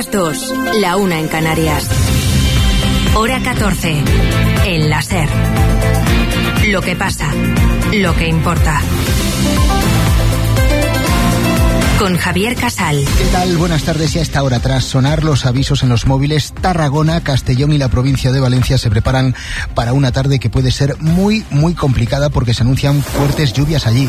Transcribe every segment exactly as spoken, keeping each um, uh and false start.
las dos, la una en Canarias. Hora catorce. El La Ser. Lo que pasa, lo que importa. Con Javier Casal. ¿Qué tal? Buenas tardes. Y a esta hora, tras sonar los avisos en los móviles, Tarragona, Castellón y la provincia de Valencia se preparan para una tarde que puede ser muy, muy complicada porque se anuncian fuertes lluvias allí.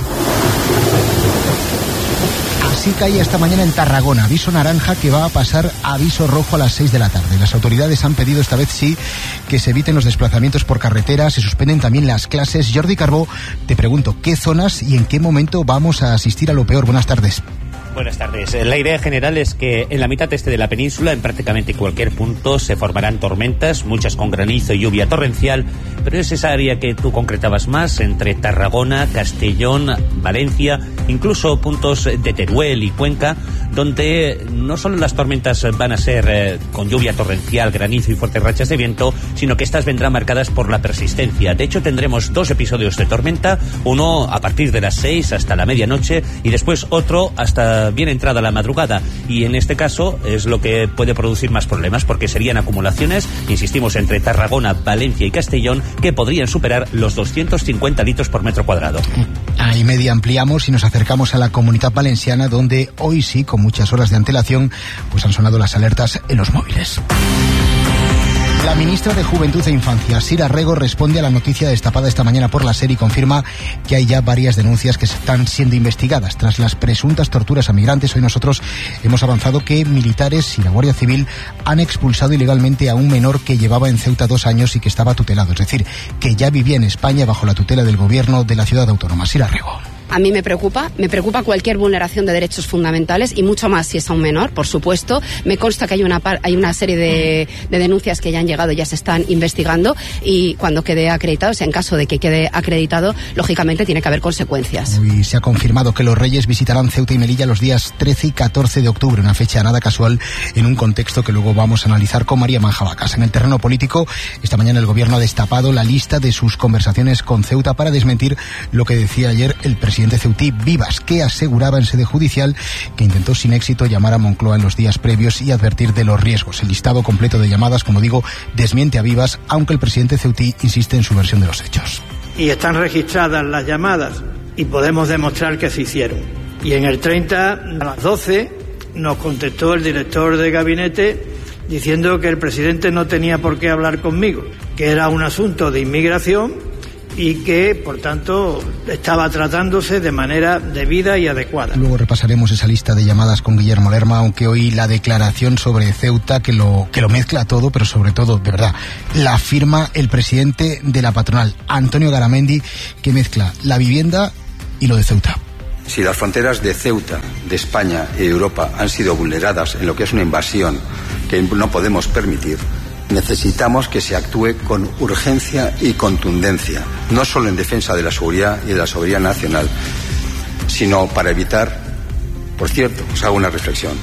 Así cae esta mañana en Tarragona, aviso naranja que va a pasar a aviso rojo a las seis de la tarde. Las autoridades han pedido esta vez sí que se eviten los desplazamientos por carretera, se suspenden también las clases. Jordi Carbó, te pregunto, ¿qué zonas y en qué momento vamos a asistir a lo peor? Buenas tardes. Buenas tardes. La idea general es que en la mitad este de la península, en prácticamente cualquier punto, se formarán tormentas, muchas con granizo y lluvia torrencial, pero es esa área que tú concretabas más, entre Tarragona, Castellón, Valencia, incluso puntos de Teruel y Cuenca, donde no solo las tormentas van a ser eh, con lluvia torrencial, granizo y fuertes rachas de viento, sino que estas vendrán marcadas por la persistencia. De hecho, tendremos dos episodios de tormenta, uno a partir de las seis hasta la medianoche y después otro hasta bien entrada la madrugada, y en este caso es lo que puede producir más problemas porque serían acumulaciones, insistimos, entre Tarragona, Valencia y Castellón que podrían superar los doscientos cincuenta litros por metro cuadrado. Ahí media ampliamos y nos acercamos a la Comunidad Valenciana, donde hoy sí, con muchas horas de antelación, pues han sonado las alertas en los móviles. La ministra de Juventud e Infancia, Sira Rego, responde a la noticia destapada esta mañana por la SER y confirma que hay ya varias denuncias que están siendo investigadas tras las presuntas torturas a migrantes. Hoy nosotros hemos avanzado que militares y la Guardia Civil han expulsado ilegalmente a un menor que llevaba en Ceuta dos años y que estaba tutelado, es decir, que ya vivía en España bajo la tutela del gobierno de la ciudad autónoma. Sira Rego. A mí me preocupa, me preocupa cualquier vulneración de derechos fundamentales y mucho más si es a un menor, por supuesto. Me consta que hay una par, hay una serie de, de denuncias que ya han llegado y ya se están investigando, y cuando quede acreditado, o sea, en caso de que quede acreditado, lógicamente tiene que haber consecuencias. Hoy se ha confirmado que los Reyes visitarán Ceuta y Melilla los días trece y catorce de octubre, una fecha nada casual en un contexto que luego vamos a analizar con María Manjabacas. En el terreno político, esta mañana el gobierno ha destapado la lista de sus conversaciones con Ceuta para desmentir lo que decía ayer el presidente ceutí Vivas, que aseguraba en sede judicial que intentó sin éxito llamar a Moncloa en los días previos y advertir de los riesgos. El listado completo de llamadas, como digo, desmiente a Vivas, aunque el presidente ceutí insiste en su versión de los hechos. Y están registradas las llamadas y podemos demostrar que se hicieron. Y en el treinta, a las doce, nos contestó el director de gabinete diciendo que el presidente no tenía por qué hablar conmigo, que era un asunto de inmigración y que, por tanto, estaba tratándose de manera debida y adecuada. Luego repasaremos esa lista de llamadas con Guillermo Lerma, aunque hoy la declaración sobre Ceuta, que lo, que lo mezcla todo, pero sobre todo, de verdad, la firma el presidente de la patronal, Antonio Garamendi, que mezcla la vivienda y lo de Ceuta. Si las fronteras de Ceuta, de España y Europa han sido vulneradas en lo que es una invasión que no podemos permitir, necesitamos que se actúe con urgencia y contundencia, no solo en defensa de la seguridad y de la soberanía nacional, sino para evitar, por cierto, os hago una reflexión,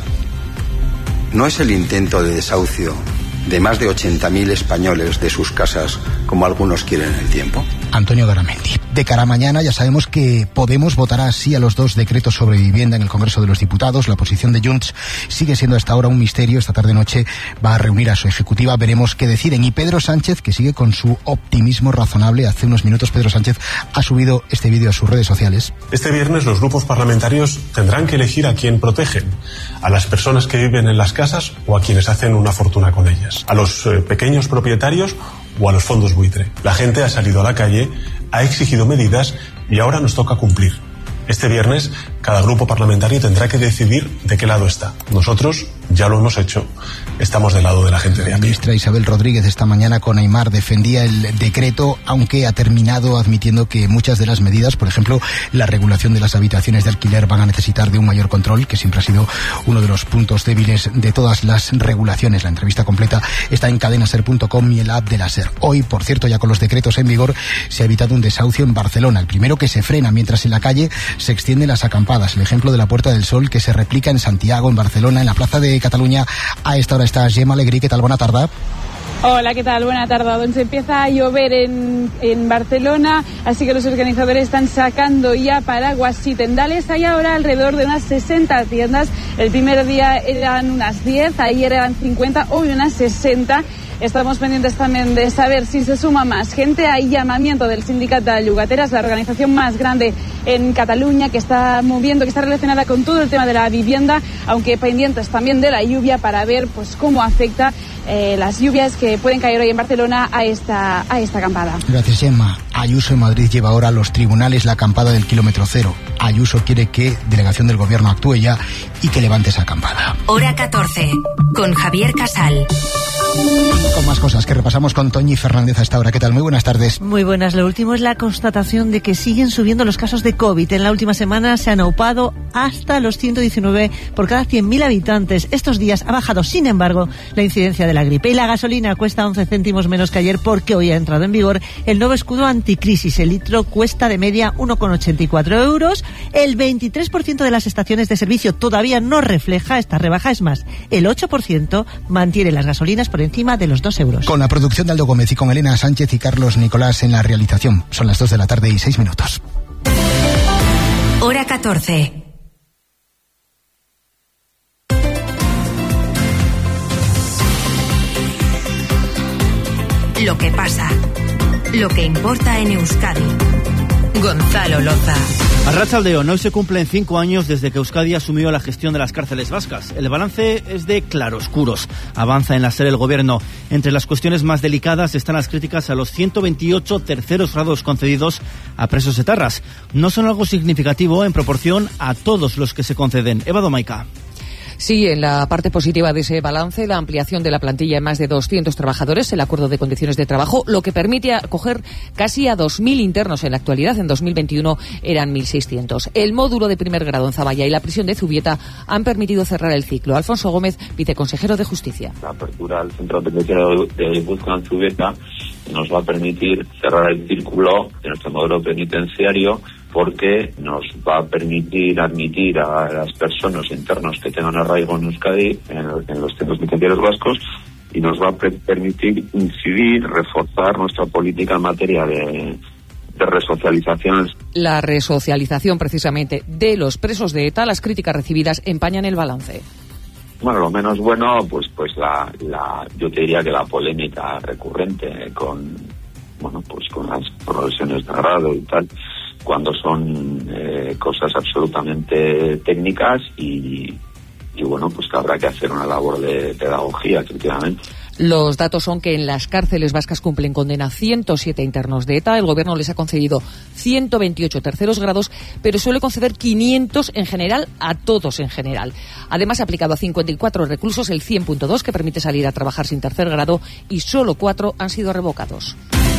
no es el intento de desahucio de más de ochenta mil españoles de sus casas, como algunos quieren en el tiempo. Antonio Garamendi. De cara a mañana ya sabemos que Podemos votará sí a los dos decretos sobre vivienda en el Congreso de los Diputados. La posición de Junts sigue siendo hasta ahora un misterio. Esta tarde-noche va a reunir a su ejecutiva. Veremos qué deciden. Y Pedro Sánchez, que sigue con su optimismo razonable. Hace unos minutos Pedro Sánchez ha subido este vídeo a sus redes sociales. Este viernes los grupos parlamentarios tendrán que elegir a quién protegen. A las personas que viven en las casas o a quienes hacen una fortuna con ellas. A los eh, pequeños propietarios o a los fondos buitre. La gente ha salido a la calle, ha exigido medidas y ahora nos toca cumplir. Este viernes cada grupo parlamentario tendrá que decidir de qué lado está. Nosotros ya lo hemos hecho, estamos del lado de la gente de a pie. La ministra Isabel Rodríguez esta mañana con Aimar defendía el decreto, aunque ha terminado admitiendo que muchas de las medidas, por ejemplo, la regulación de las habitaciones de alquiler, van a necesitar de un mayor control, que siempre ha sido uno de los puntos débiles de todas las regulaciones. La entrevista completa está en cadena ser punto com y el app de la SER. Hoy, por cierto, ya con los decretos en vigor, se ha evitado un desahucio en Barcelona, el primero que se frena, mientras en la calle se extienden las acampadas. El ejemplo de la Puerta del Sol, que se replica en Santiago, en Barcelona, en la Plaza de Cataluña. A esta hora está Gemma Alegrí. ¿Qué tal? Bona tarda. Hola, ¿qué tal? Buena tarde. Doncs empieza a llover en, en Barcelona, así que los organizadores están sacando ya paraguas y tendales. Hay ahora alrededor de unas sesenta tiendas. El primer día eran unas diez, ayer eran cincuenta, hoy unas sesenta. Estamos pendientes también de saber si se suma más gente. Hay llamamiento del Sindicato de Llogateras, la organización más grande en Cataluña, que está moviendo, que está relacionada con todo el tema de la vivienda, aunque pendientes también de la lluvia para ver pues cómo afecta eh, las lluvias que pueden caer hoy en Barcelona a esta, a esta acampada. Gracias, Gemma. Ayuso en Madrid lleva ahora a los tribunales la acampada del kilómetro cero. Ayuso quiere que delegación del gobierno actúe ya y que levante esa acampada. Hora catorce, con Javier Casal. Con más cosas que repasamos con Toñi Fernández a esta hora. ¿Qué tal? Muy buenas tardes. Muy buenas. Lo último es la constatación de que siguen subiendo los casos de COVID. En la última semana se han aupado hasta los ciento diecinueve por cada cien mil habitantes. Estos días ha bajado, sin embargo, la incidencia de la gripe. Y la gasolina cuesta once céntimos menos que ayer porque hoy ha entrado en vigor el nuevo escudo anticrisis. El litro cuesta de media uno con ochenta y cuatro euros. El veintitrés por ciento de las estaciones de servicio todavía no refleja esta rebaja. Es más, el ocho por ciento mantiene las gasolinas por encima de los dos euros. Con la producción de Aldo Gómez y con Elena Sánchez y Carlos Nicolás en la realización. Son las dos de la tarde y seis minutos. Hora catorce. Lo que pasa. Lo que importa en Euskadi. Gonzalo Loza. Arratsaldeon, hoy se cumplen cinco años desde que Euskadi asumió la gestión de las cárceles vascas. El balance es de claroscuros. Avanza en la SER el gobierno. Entre las cuestiones más delicadas están las críticas a los ciento veintiocho terceros grados concedidos a presos etarras. No son algo significativo en proporción a todos los que se conceden. Eva Domaica. Sí, en la parte positiva de ese balance, la ampliación de la plantilla en más de doscientos trabajadores, el acuerdo de condiciones de trabajo, lo que permite acoger casi a dos mil internos en la actualidad. En dos mil veintiuno eran mil seiscientos. El módulo de primer grado en Zaballa y la prisión de Zubieta han permitido cerrar el ciclo. Alfonso Gómez, viceconsejero de Justicia. La apertura del centro penitenciario de Guipúzcoa en Zubieta nos va a permitir cerrar el círculo de nuestro modelo penitenciario, porque nos va a permitir admitir a las personas internos que tengan arraigo en Euskadi, en, en los centros penitenciarios vascos, y nos va a pre- permitir incidir, reforzar nuestra política en materia de, de resocialización. La resocialización, precisamente, de los presos de ETA, las críticas recibidas empañan el balance. Bueno, lo menos bueno, pues pues la, la yo te diría que la polémica recurrente con, bueno, pues con las progresiones de grado y tal, cuando son eh, cosas absolutamente técnicas y, y bueno, pues que habrá que hacer una labor de pedagogía, efectivamente. Los datos son que en las cárceles vascas cumplen condena ciento siete internos de ETA. El gobierno les ha concedido ciento veintiocho terceros grados, pero suele conceder quinientos en general a todos en general. Además, ha aplicado a cincuenta y cuatro reclusos el cien punto dos, que permite salir a trabajar sin tercer grado, y solo cuatro han sido revocados.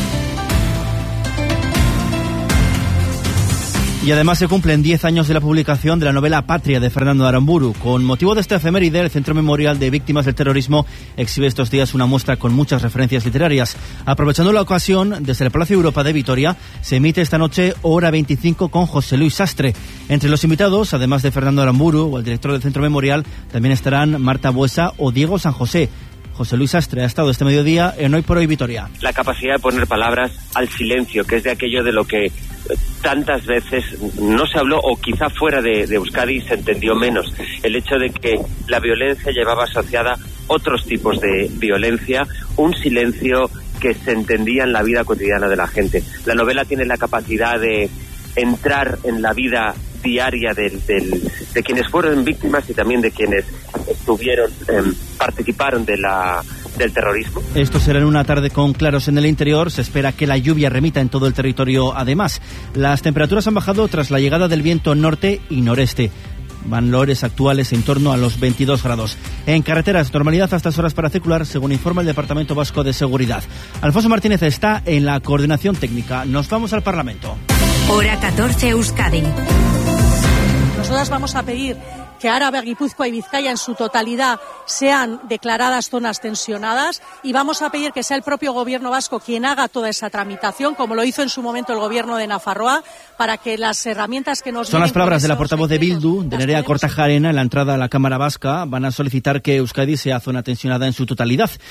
Y además se cumplen diez años de la publicación de la novela Patria de Fernando Aramburu. Con motivo de esta efeméride, el Centro Memorial de Víctimas del Terrorismo exhibe estos días una muestra con muchas referencias literarias. Aprovechando la ocasión, desde el Palacio Europa de Vitoria se emite esta noche Hora veinticinco con José Luis Sastre. Entre los invitados, además de Fernando Aramburu o el director del Centro Memorial, también estarán Marta Buesa o Diego San José. José Luis Sastre ha estado este mediodía en Hoy por Hoy Vitoria. La capacidad de poner palabras al silencio, que es de aquello de lo que tantas veces no se habló, o quizá fuera de, de Euskadi se entendió menos. El hecho de que la violencia llevaba asociada otros tipos de violencia, un silencio que se entendía en la vida cotidiana de la gente. La novela tiene la capacidad de entrar en la vida diaria del, del, de quienes fueron víctimas y también de quienes estuvieron, eh, participaron de la, del terrorismo. Esto será en una tarde con claros en el interior. Se espera que la lluvia remita en todo el territorio. Además, las temperaturas han bajado tras la llegada del viento norte y noreste. Valores actuales en torno a los veintidós grados. En carreteras, normalidad a estas horas para circular, según informa el Departamento Vasco de Seguridad. Alfonso Martínez está en la coordinación técnica. Nos vamos al Parlamento. Hora catorce, Euskadi. Nosotras vamos a pedir que Araba, Guipúzcoa y Vizcaya en su totalidad sean declaradas zonas tensionadas, y vamos a pedir que sea el propio gobierno vasco quien haga toda esa tramitación, como lo hizo en su momento el gobierno de Nafarroa, para que las herramientas que nos Son las palabras de la portavoz de Bildu, de Nerea Kortajarena, en la entrada a la Cámara Vasca. Van a solicitar que Euskadi sea zona tensionada en su totalidad.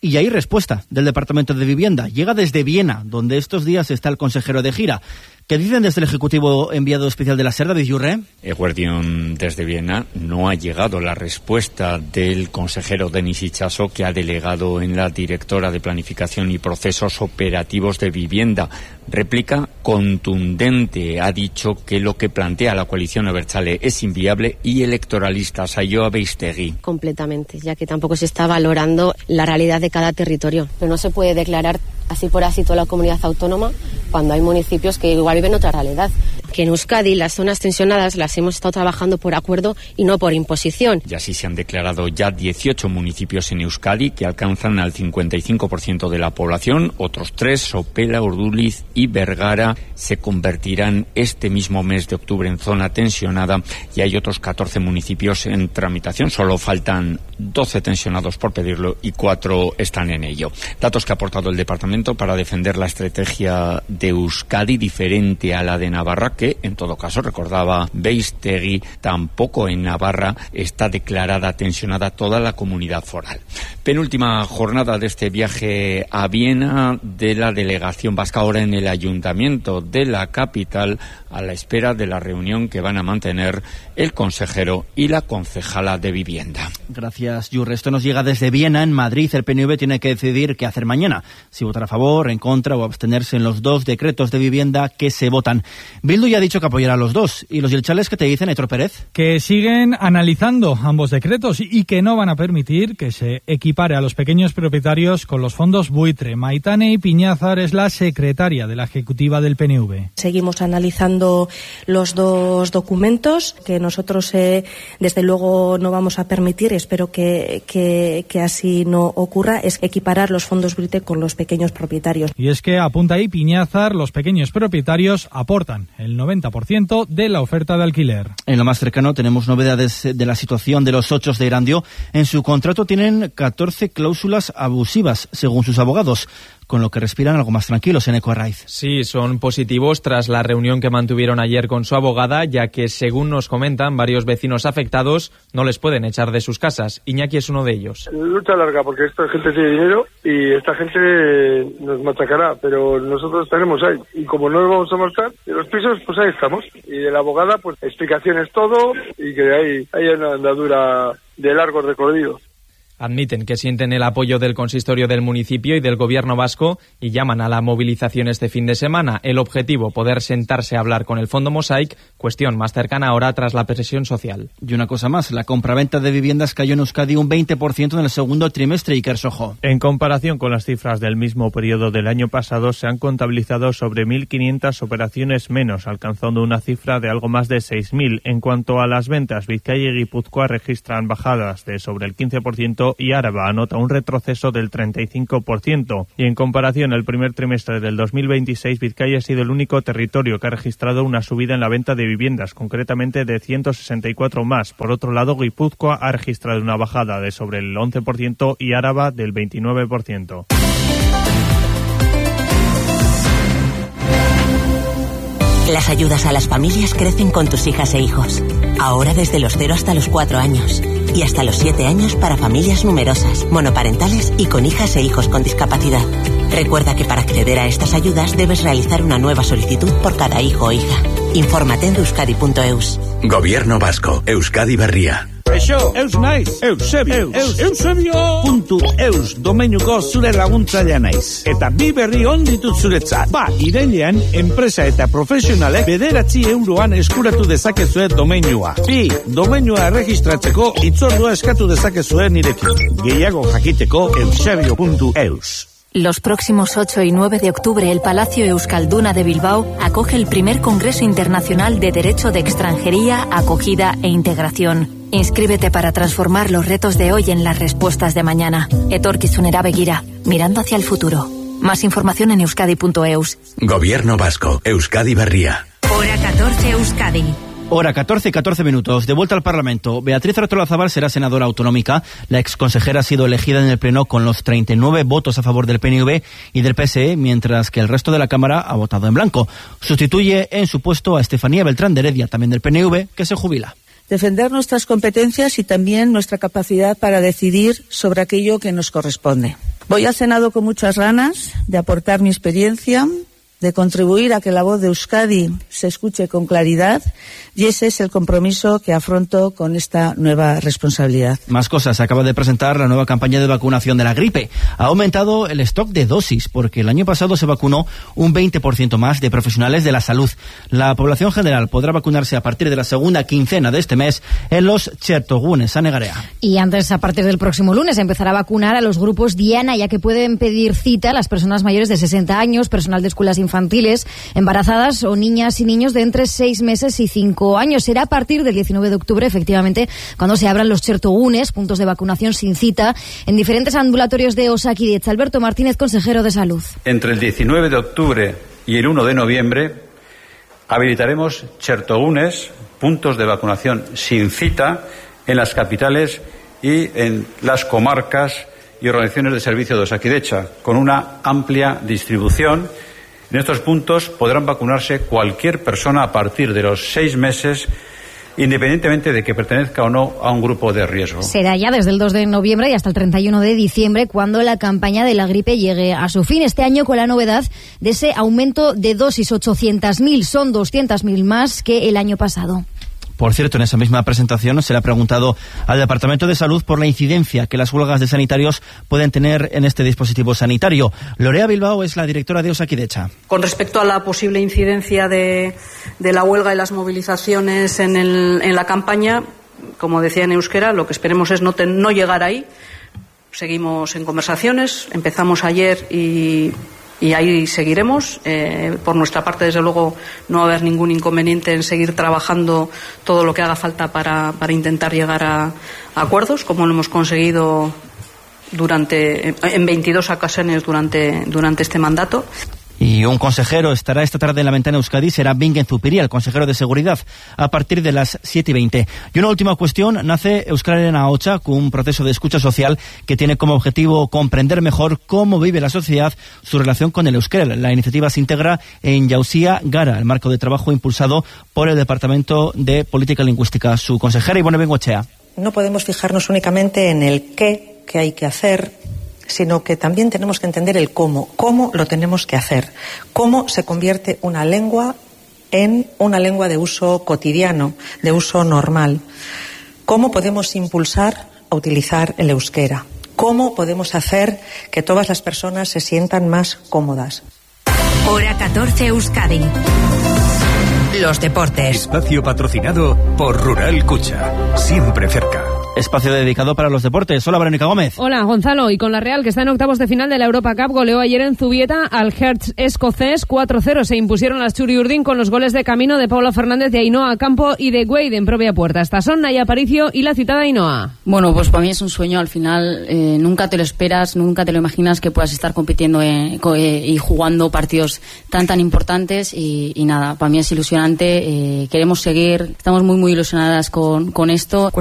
Y hay respuesta del Departamento de Vivienda. Llega desde Viena, donde estos días está el consejero de gira. ¿Qué dicen desde el Ejecutivo enviado especial de la SER, David Yurre? Eguerdión, desde Viena no ha llegado la respuesta del consejero Denis Itxaso, que ha delegado en la directora de Planificación y Procesos Operativos de Vivienda. Réplica contundente. Ha dicho que lo que plantea la coalición abertzale es inviable y electoralista. Saioa Beistegui. Completamente, ya que tampoco se está valorando la realidad de cada territorio. Pero no se puede declarar así por así toda la comunidad autónoma cuando hay municipios que igual viven otra realidad. Que en Euskadi las zonas tensionadas las hemos estado trabajando por acuerdo y no por imposición. Y así se han declarado ya dieciocho municipios en Euskadi que alcanzan al cincuenta y cinco por ciento de la población. Otros tres, Sopela, Urduliz y Bergara, se convertirán este mismo mes de octubre en zona tensionada, y hay otros catorce municipios en tramitación. Solo faltan doce tensionados por pedirlo y cuatro están en ello. Datos que ha aportado el departamento para defender la estrategia de Euskadi diferente a la de Navarra, que en todo caso, recordaba Beistegui, tampoco en Navarra está declarada tensionada toda la comunidad foral. Penúltima jornada de este viaje a Viena de la delegación vasca, ahora en el ayuntamiento de la capital, a la espera de la reunión que van a mantener el consejero y la concejala de vivienda. Gracias, Yurre. Esto nos llega desde Viena. En Madrid, el P N V tiene que decidir qué hacer mañana, si votar a favor, en contra o abstenerse en los dos decretos de vivienda que se votan. Bildu ya ha dicho que apoyará a los dos. ¿Y los yelchales qué te dicen, Héctor Pérez? Que siguen analizando ambos decretos y que no van a permitir que se equipare a los pequeños propietarios con los fondos buitre. Maitane Ipiñazar es la secretaria de la ejecutiva del P N V. Seguimos analizando los dos documentos que nosotros eh, desde luego no vamos a permitir, espero que, que, que así no ocurra, es equiparar los fondos buitre con los pequeños propietarios. Y es que, apunta Ipiñazar, los pequeños propietarios aportan el noventa por ciento de la oferta de alquiler. En lo más cercano tenemos novedades de la situación de los ochos de Erandio. En su contrato tienen catorce cláusulas abusivas, según sus abogados, con lo que respiran algo más tranquilos en Eco Arraiz. Sí, son positivos tras la reunión que mantuvieron ayer con su abogada, ya que, según nos comentan, varios vecinos afectados no les pueden echar de sus casas. Iñaki es uno de ellos. Lucha larga, porque esta gente tiene dinero y esta gente nos machacará, pero nosotros estaremos ahí. Y como no nos vamos a marchar de los pisos, pues ahí estamos. Y de la abogada, pues explicaciones todo, y que hay, hay una andadura de largo recorrido. Admiten que sienten el apoyo del consistorio del municipio y del gobierno vasco y llaman a la movilización este fin de semana. El objetivo, poder sentarse a hablar con el Fondo Mosaic, cuestión más cercana ahora tras la presión social. Y una cosa más, la compraventa de viviendas cayó en Euskadi un veinte por ciento en el segundo trimestre. Iker Sojo. En comparación con las cifras del mismo periodo del año pasado, se han contabilizado sobre mil quinientas operaciones menos, alcanzando una cifra de algo más de seis mil. En cuanto a las ventas, Vizcaya y Guipúzcoa registran bajadas de sobre el quince por ciento y Áraba anota un retroceso del treinta y cinco por ciento. Y en comparación, el primer trimestre del dos mil veintiséis, Vizcaya ha sido el único territorio que ha registrado una subida en la venta de viviendas, concretamente de ciento sesenta y cuatro más. Por otro lado, Guipúzcoa ha registrado una bajada de sobre el once por ciento y Áraba del veintinueve por ciento. Las ayudas a las familias crecen con tus hijas e hijos. Ahora desde los cero hasta los cuatro años. Y hasta los siete años para familias numerosas, monoparentales y con hijas e hijos con discapacidad. Recuerda que para acceder a estas ayudas debes realizar una nueva solicitud por cada hijo o hija. Infórmate en euskadi punto eus. Gobierno vasco, Euskadi Berria. Eixo, eus naiz, Eusebio, eus, Eusebio puntu eus domeinuko zure laguntzailea naiz. Eta bi berri on ditut zuretzat. Ba, irailean, enpresa eta profesionalek bederatzi euroan eskuratu dezakezue domeinua. Bi, domeinua erregistratzeko itzordua eskatu dezakezue nirekin. Gehiago jakiteko eusebio puntu eus. Los próximos ocho y nueve de octubre, el Palacio Euskalduna de Bilbao acoge el primer Congreso Internacional de Derecho de Extranjería, Acogida e Integración. Inscríbete para transformar los retos de hoy en las respuestas de mañana. Etorkizunera begira, mirando hacia el futuro. Más información en euskadi punto eus. Gobierno vasco, Euskadi Berria. Hora catorce, Euskadi. Hora catorce, catorce minutos. De vuelta al Parlamento. Beatriz Artolazabal será senadora autonómica. La exconsejera ha sido elegida en el Pleno con los treinta y nueve votos a favor del P N V y del P S E, mientras que el resto de la Cámara ha votado en blanco. Sustituye en su puesto a Estefanía Beltrán de Heredia, también del P N V, que se jubila. Defender nuestras competencias y también nuestra capacidad para decidir sobre aquello que nos corresponde. Voy al Senado con muchas ganas de aportar mi experiencia, de contribuir a que la voz de Euskadi se escuche con claridad, y ese es el compromiso que afronto con esta nueva responsabilidad. Más cosas. Acaba de presentar la nueva campaña de vacunación de la gripe. Ha aumentado el stock de dosis porque el año pasado se vacunó un veinte por ciento más de profesionales de la salud. La población general podrá vacunarse a partir de la segunda quincena de este mes en los Txertogunes, Anegarea. Y antes, a partir del próximo lunes, empezará a vacunar a los grupos Diana, ya que pueden pedir cita a las personas mayores de sesenta años, personal de escuelas infantiles, infantiles, embarazadas o niñas y niños de entre seis meses y cinco años. Será a partir del diecinueve de octubre, efectivamente, cuando se abran los Txertogunes, puntos de vacunación sin cita, en diferentes ambulatorios de Osakidetza. Alberto Martínez, consejero de Salud. Entre el diecinueve de octubre y el uno de noviembre habilitaremos Txertogunes, puntos de vacunación sin cita, en las capitales y en las comarcas y organizaciones de servicio de Osakidetza, con una amplia distribución. En estos puntos podrán vacunarse cualquier persona a partir de los seis meses, independientemente de que pertenezca o no a un grupo de riesgo. Será ya desde el dos de noviembre y hasta el treinta y uno de diciembre cuando la campaña de la gripe llegue a su fin. Este año con la novedad de ese aumento de dosis, ochocientas mil, son doscientas mil más que el año pasado. Por cierto, en esa misma presentación se le ha preguntado al Departamento de Salud por la incidencia que las huelgas de sanitarios pueden tener en este dispositivo sanitario. Lorea Bilbao es la directora de Osakidetza. Con respecto a la posible incidencia de, de la huelga y las movilizaciones en, el, en la campaña, como decía en euskera, lo que esperemos es no, te, no llegar ahí. Seguimos en conversaciones, empezamos ayer y... Y ahí seguiremos. Eh, por nuestra parte, desde luego, no va a haber ningún inconveniente en seguir trabajando todo lo que haga falta para, para intentar llegar a, a acuerdos, como lo hemos conseguido durante, en veintidós ocasiones durante, durante este mandato. Y un consejero estará esta tarde en la ventana Euskadi, será Bingen Zupiria, el consejero de Seguridad, a partir de las siete y veinte. Y una última cuestión, nace Euskararen Ahotsa, con un proceso de escucha social que tiene como objetivo comprender mejor cómo vive la sociedad su relación con el euskera. La iniciativa se integra en Jauzia Gara, el marco de trabajo impulsado por el Departamento de Política Lingüística. Su consejera, Ivone Bengoechea. No podemos fijarnos únicamente en el qué que hay que hacer, sino que también tenemos que entender el cómo, cómo lo tenemos que hacer, cómo se convierte una lengua en una lengua de uso cotidiano, de uso normal, cómo podemos impulsar a utilizar el euskera, cómo podemos hacer que todas las personas se sientan más cómodas. Hora catorce Euskadi. Los deportes. Espacio patrocinado por Rural Cucha, siempre cerca. Espacio dedicado para los deportes. Hola, Verónica Gómez. Hola, Gonzalo. Y con la Real, que está en octavos de final de la Europa Cup, goleó ayer en Zubieta al Hertz escocés cuatro cero. Se impusieron las Churi-Urdin con los goles de camino de Paulo Fernández, de Ainhoa Campo y de Wade en propia puerta. Estas son Naya Aparicio y la citada Ainhoa. Bueno, pues para mí es un sueño. Al final eh, nunca te lo esperas, nunca te lo imaginas que puedas estar compitiendo eh, eh, y jugando partidos tan tan importantes y, y nada, para mí es ilusionante. Eh, queremos seguir, estamos muy muy ilusionadas con, con esto.